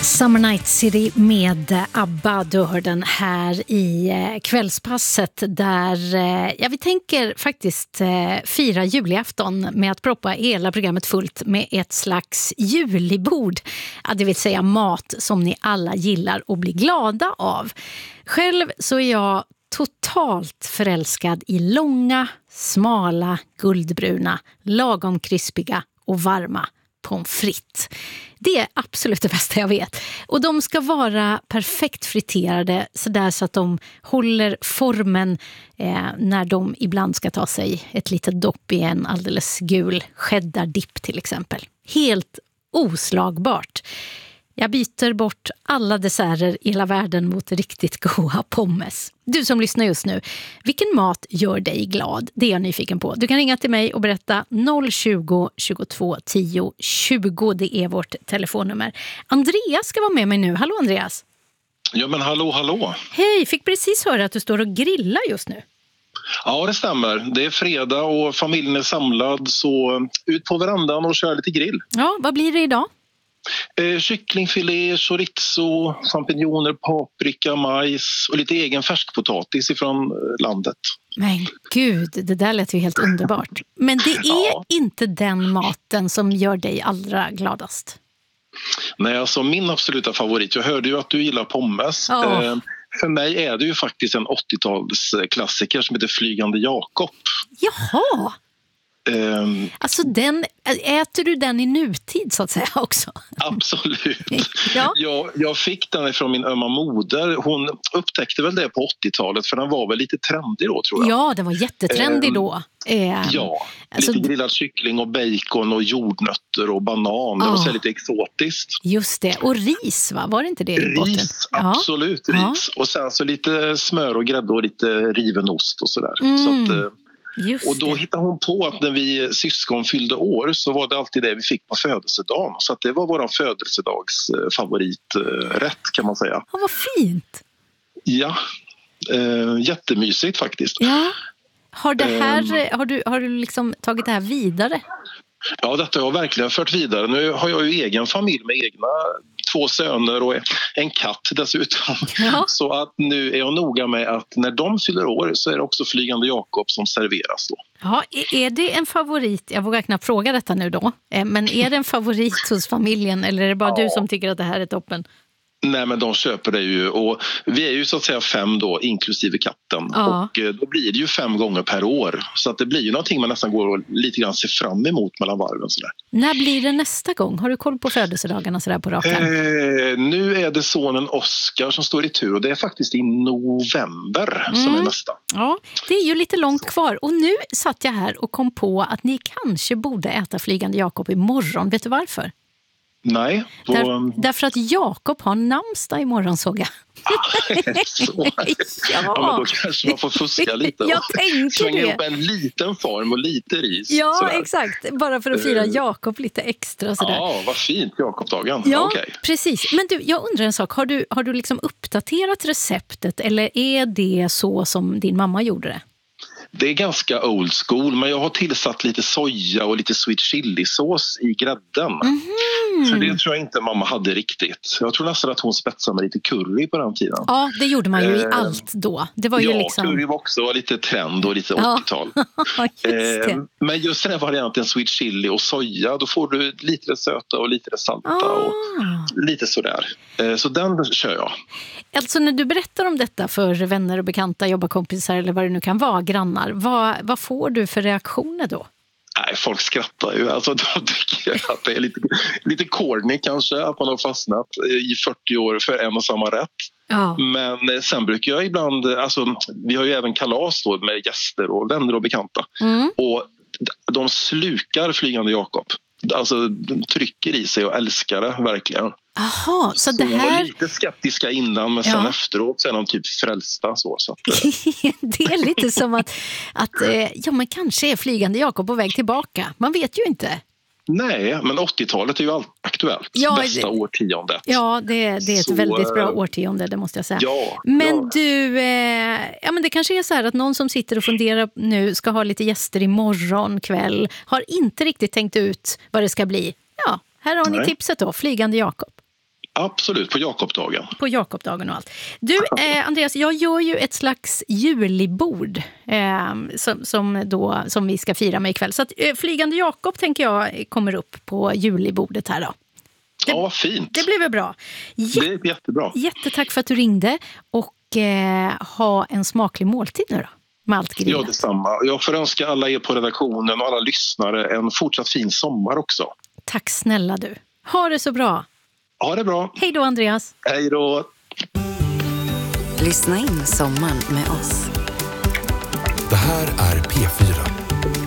Summer Night City med ABBA, du hör den här i kvällspasset där vi tänker faktiskt fira julafton med att proppa hela programmet fullt med ett slags julibord. Ja, det vill säga mat som ni alla gillar och blir glada av. Själv så är jag totalt förälskad i långa, smala, guldbruna, lagom krispiga och varma pommes frites. Det är absolut det bästa jag vet. Och de ska vara perfekt friterade så att de håller formen när de ibland ska ta sig ett litet dopp i en alldeles gul cheddar-dipp till exempel. Helt oslagbart. Jag byter bort alla desserter i hela världen mot riktigt goda pommes. Du som lyssnar just nu, vilken mat gör dig glad? Det är jag nyfiken på. Du kan ringa till mig och berätta 020 22 10 20. Det är vårt telefonnummer. Andreas ska vara med mig nu. Hallå Andreas. Ja men hallå. Hej, fick precis höra att du står och grillar just nu. Ja det stämmer. Det är fredag och familjen är samlad så ut på verandan och kör lite grill. Ja, vad blir det idag? Kycklingfilé, chorizo, champinjoner, paprika, majs och lite egen färskpotatis ifrån landet. Men gud, det där lät ju helt underbart. Men det är inte den maten som gör dig allra gladast. Nej, alltså min absoluta favorit. Jag hörde ju att du gillar pommes. Ja. För mig är det ju faktiskt en 80-talsklassiker som heter Flygande Jakob. Jaha! Alltså äter du den i nutid så att säga också? Absolut. Ja. Jag fick den från min ömma moder. Hon upptäckte väl det på 80-talet för den var väl lite trendig då tror jag. Ja, den var jättetrendig då. Ja, alltså, lite grillad kyckling och bacon och jordnötter och banan. Det var så lite exotiskt. Just det, och ris va? Var det inte det i botten? Ris, absolut ris. Och sen så lite smör och grädde och lite riven ost och sådär. Så att, och då hittade hon på att när vi syskon fyllde år så var det alltid det vi fick på födelsedagen. Så att det var vår födelsedags favoriträtt kan man säga. Ja, vad fint! Ja, jättemysigt faktiskt. Ja. Har du liksom tagit det här vidare? Ja, detta har jag verkligen fört vidare. Nu har jag ju egen familj med egna 2 söner och en katt dessutom. Ja. Så att nu är jag noga med att när de fyller år så är det också Flygande Jakob som serveras då. Ja, är det en favorit? Jag vågar knappt fråga detta nu då. Men är det en favorit hos familjen eller är det bara du som tycker att det här är toppen? Nej men de köper det ju och vi är ju så att säga 5 då inklusive katten och då blir det ju 5 gånger per år så att det blir ju någonting man nästan går och lite grann ser fram emot mellan varven sådär. När blir det nästa gång? Har du koll på födelsedagarna sådär på rakan? Nu är det sonen Oskar som står i tur och det är faktiskt i november som är nästa. Ja, det är ju lite långt kvar och nu satt jag här och kom på att ni kanske borde äta Flygande Jakob imorgon. Vet du varför? Nej. Därför att Jakob har namnsdag imorgon såg jag. Ja, men då kanske man får fuska lite. Jag tänker slänga det. Upp en liten form och lite ris. Ja, sådär. Exakt. Bara för att fira Jakob lite extra. Sådär. Ja, vad fint Jakobdagen. Ja, okay. Precis. Men du, jag undrar en sak. Har du liksom uppdaterat receptet eller är det så som din mamma gjorde det? Det är ganska old school, men jag har tillsatt lite soja och lite sweet chili-sås i grädden. För det tror jag inte mamma hade riktigt. Jag tror nästan att hon spetsade med lite curry på den tiden. Ja, det gjorde man ju i allt då. Det var ju liksom... curry var också lite trend och lite 80-tal. Men just den här varianten sweet chili och soja, då får du lite det söta och lite det salta och lite sådär. Så den kör jag. Alltså när du berättar om detta för vänner och bekanta, jobbarkompisar eller vad det nu kan vara, grannar, vad får du för reaktioner då? Nej, folk skrattar ju. Alltså, de tycker att det är lite corny kanske att man har fastnat i 40 år för en och samma rätt. Ja. Men sen brukar jag ibland, alltså, vi har ju även kalas då med gäster och vänner och bekanta. Och de slukar Flygande Jakob. Alltså de trycker i sig och älskar det verkligen. Aha, så det här... De var lite skeptiska innan men sen efteråt så är de typ frälsta. Så att... Det är lite som att men kanske är Flygande Jakob på väg tillbaka. Man vet ju inte. Nej, men 80-talet är ju allt aktuellt. Bästa årtiondet. Ja, det är ett väldigt bra årtionde, det måste jag säga. Men du, men det kanske är så här att någon som sitter och funderar nu ska ha lite gäster imorgon kväll. Har inte riktigt tänkt ut vad det ska bli. Ja, här har ni tipset då, Flygande Jakob. Absolut, på Jakobdagen. På Jakobdagen och allt. Du, Andreas, jag gör ju ett slags julibord som vi ska fira med ikväll. Så att, Flygande Jakob tänker jag kommer upp på julibordet här då. Ja, vad fint. Det blir väl bra. Det är jättebra. Jättetack för att du ringde och ha en smaklig måltid nu då. Med allt grillat. Ja, detsamma. Jag får önska alla er på redaktionen och alla lyssnare en fortsatt fin sommar också. Tack snälla du. Ha det så bra. Ha det bra. Hej då, Andreas. Hej då. Lyssna in sommaren med oss. Det här är P4.